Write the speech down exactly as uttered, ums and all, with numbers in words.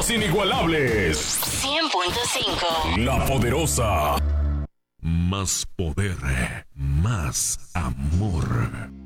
los inigualables. cien punto cinco. La Poderosa. Más poder, más amor.